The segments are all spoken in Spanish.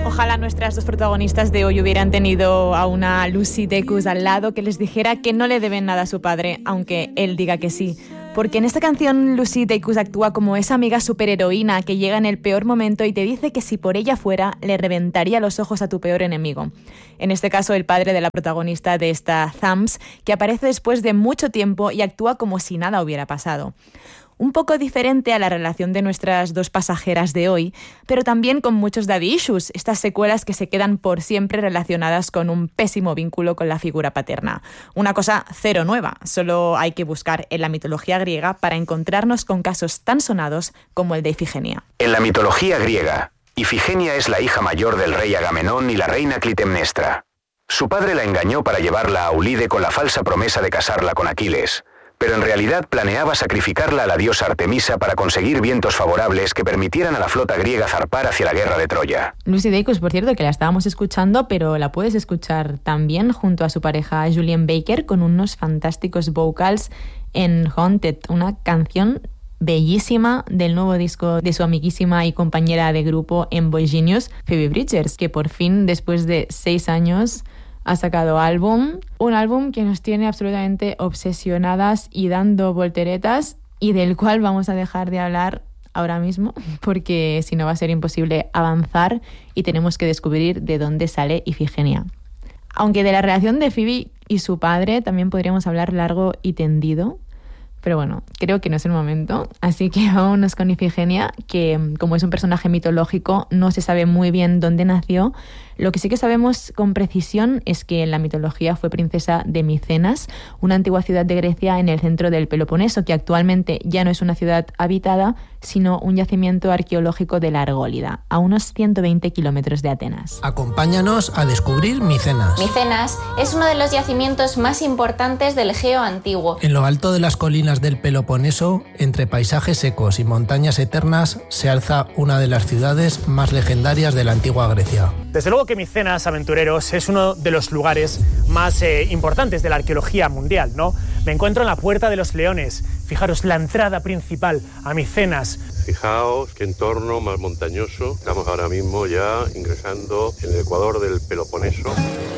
Ojalá nuestras dos protagonistas de hoy hubieran tenido a una Lucy Dacus al lado que les dijera que no le deben nada a su padre, aunque él diga que sí. Porque en esta canción Lucy Dacus actúa como esa amiga superheroína que llega en el peor momento y te dice que si por ella fuera, le reventaría los ojos a tu peor enemigo. En este caso, el padre de la protagonista de esta Thumbs, que aparece después de mucho tiempo y actúa como si nada hubiera pasado. Un poco diferente a la relación de nuestras dos pasajeras de hoy, pero también con muchos daddy issues, estas secuelas que se quedan por siempre relacionadas con un pésimo vínculo con la figura paterna. Una cosa cero nueva, solo hay que buscar en la mitología griega para encontrarnos con casos tan sonados como el de Ifigenia. En la mitología griega, Ifigenia es la hija mayor del rey Agamenón y la reina Clitemnestra. Su padre la engañó para llevarla a Aulide con la falsa promesa de casarla con Aquiles, pero en realidad planeaba sacrificarla a la diosa Artemisa para conseguir vientos favorables que permitieran a la flota griega zarpar hacia la guerra de Troya. Lucy Dacus, por cierto, que la estábamos escuchando, pero la puedes escuchar también junto a su pareja Julian Baker con unos fantásticos vocals en Haunted, una canción bellísima del nuevo disco de su amiguísima y compañera de grupo en Boy Genius, Phoebe Bridgers, que por fin, después de 6 años, ha sacado un álbum que nos tiene absolutamente obsesionadas y dando volteretas y del cual vamos a dejar de hablar ahora mismo porque si no va a ser imposible avanzar y tenemos que descubrir de dónde sale Ifigenia. Aunque de la relación de Phoebe y su padre también podríamos hablar largo y tendido, pero bueno, creo que no es el momento, así que vámonos con Ifigenia, que como es un personaje mitológico no se sabe muy bien dónde nació. Lo que sí que sabemos con precisión es que en la mitología fue princesa de Micenas, una antigua ciudad de Grecia en el centro del Peloponeso, que actualmente ya no es una ciudad habitada, sino un yacimiento arqueológico de la Argólida, a unos 120 kilómetros de Atenas. Acompáñanos a descubrir Micenas. Micenas es uno de los yacimientos más importantes del Egeo antiguo. En lo alto de las colinas del Peloponeso, entre paisajes secos y montañas eternas, se alza una de las ciudades más legendarias de la antigua Grecia. Desde luego que Micenas, aventureros, es uno de los lugares más importantes de la arqueología mundial, ¿no? Me encuentro en la Puerta de los Leones. Fijaros, la entrada principal a Micenas. Fijaos qué entorno más montañoso. Estamos ahora mismo ya ingresando en el ecuador del Peloponeso.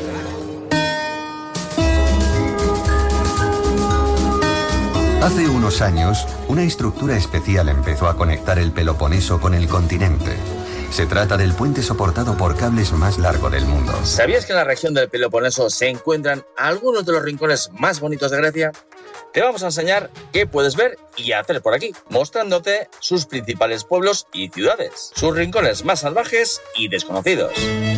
Hace unos años, una estructura especial empezó a conectar el Peloponeso con el continente. Se trata del puente soportado por cables más largo del mundo. ¿Sabías que en la región del Peloponeso se encuentran algunos de los rincones más bonitos de Grecia? Te vamos a enseñar qué puedes ver y hacer por aquí, mostrándote sus principales pueblos y ciudades, sus rincones más salvajes y desconocidos.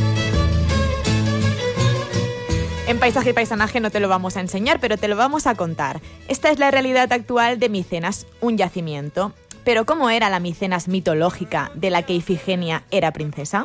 En Paisaje y Paisanaje no te lo vamos a enseñar, pero te lo vamos a contar. Esta es la realidad actual de Micenas, un yacimiento. Pero ¿cómo era la Micenas mitológica de la que Ifigenia era princesa?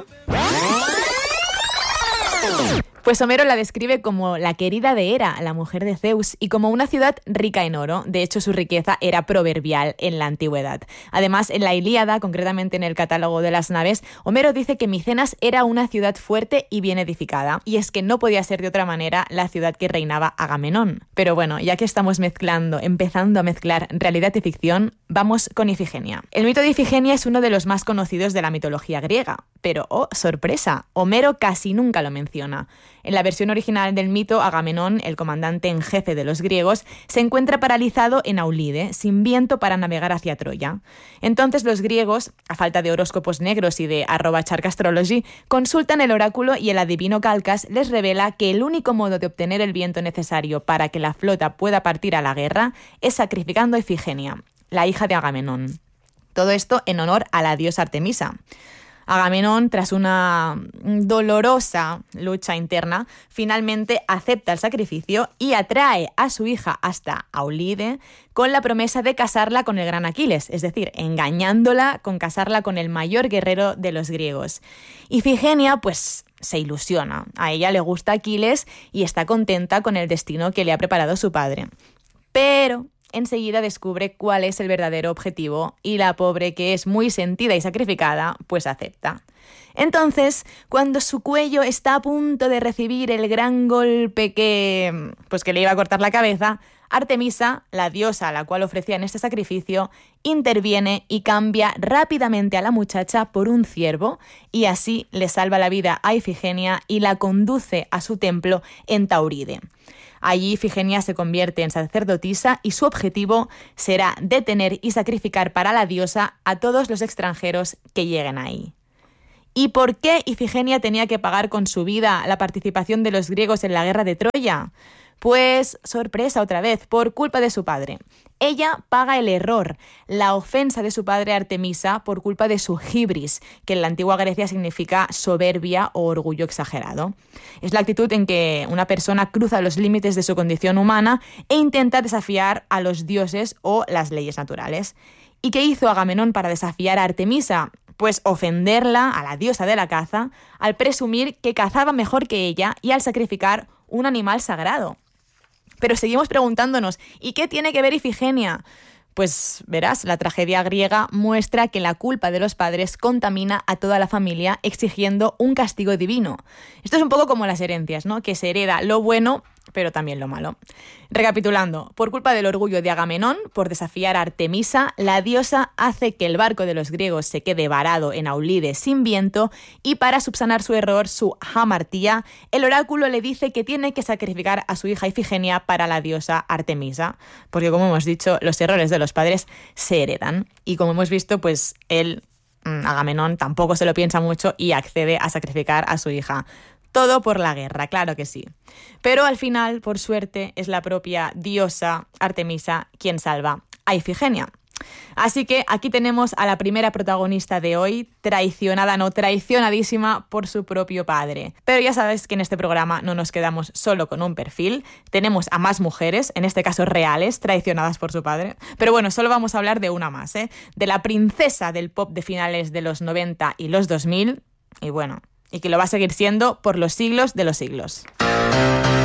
Pues Homero la describe como la querida de Hera, la mujer de Zeus, y como una ciudad rica en oro. De hecho, su riqueza era proverbial en la antigüedad. Además, en la Ilíada, concretamente en el catálogo de las naves, Homero dice que Micenas era una ciudad fuerte y bien edificada. Y es que no podía ser de otra manera la ciudad que reinaba Agamenón. Pero bueno, ya que estamos empezando a mezclar realidad y ficción, vamos con Ifigenia. El mito de Ifigenia es uno de los más conocidos de la mitología griega. Pero, ¡oh, sorpresa! Homero casi nunca lo menciona. En la versión original del mito, Agamenón, el comandante en jefe de los griegos, se encuentra paralizado en Aulide, sin viento para navegar hacia Troya. Entonces los griegos, a falta de horóscopos negros y de @charkastrology, consultan el oráculo y el adivino Calcas les revela que el único modo de obtener el viento necesario para que la flota pueda partir a la guerra es sacrificando a Ifigenia, la hija de Agamenón. Todo esto en honor a la diosa Artemisa. Agamenón, tras una dolorosa lucha interna, finalmente acepta el sacrificio y atrae a su hija hasta Aulide con la promesa de casarla con el gran Aquiles, es decir, engañándola con casarla con el mayor guerrero de los griegos. Ifigenia, pues, se ilusiona. A ella le gusta Aquiles y está contenta con el destino que le ha preparado su padre. Pero enseguida descubre cuál es el verdadero objetivo y la pobre, que es muy sentida y sacrificada, pues acepta. Entonces, cuando su cuello está a punto de recibir el gran golpe que le iba a cortar la cabeza, Artemisa, la diosa a la cual ofrecían este sacrificio, interviene y cambia rápidamente a la muchacha por un ciervo y así le salva la vida a Ifigenia y la conduce a su templo en Tauride. Allí Ifigenia se convierte en sacerdotisa y su objetivo será detener y sacrificar para la diosa a todos los extranjeros que lleguen ahí. ¿Y por qué Ifigenia tenía que pagar con su vida la participación de los griegos en la guerra de Troya? Pues, sorpresa otra vez, por culpa de su padre. Ella paga el error, la ofensa de su padre Artemisa por culpa de su hibris, que en la antigua Grecia significa soberbia o orgullo exagerado. Es la actitud en que una persona cruza los límites de su condición humana e intenta desafiar a los dioses o las leyes naturales. ¿Y qué hizo Agamenón para desafiar a Artemisa? Pues ofenderla, a la diosa de la caza, al presumir que cazaba mejor que ella y al sacrificar un animal sagrado. Pero seguimos preguntándonos, ¿y qué tiene que ver Ifigenia? Pues verás, la tragedia griega muestra que la culpa de los padres contamina a toda la familia exigiendo un castigo divino. Esto es un poco como las herencias, ¿no? Que se hereda lo bueno, pero también lo malo. Recapitulando, por culpa del orgullo de Agamenón, por desafiar a Artemisa, la diosa hace que el barco de los griegos se quede varado en Aulide sin viento y para subsanar su error, su hamartía, el oráculo le dice que tiene que sacrificar a su hija Ifigenia para la diosa Artemisa, porque como hemos dicho, los errores de los padres se heredan. Y como hemos visto, pues Agamenón tampoco se lo piensa mucho y accede a sacrificar a su hija. Todo por la guerra, claro que sí. Pero al final, por suerte, es la propia diosa Artemisa quien salva a Ifigenia. Así que aquí tenemos a la primera protagonista de hoy, traicionadísima por su propio padre. Pero ya sabes que en este programa no nos quedamos solo con un perfil, tenemos a más mujeres, en este caso reales, traicionadas por su padre. Pero bueno, solo vamos a hablar de una más, de la princesa del pop de finales de los 90 y los 2000, y que lo va a seguir siendo por los siglos de los siglos.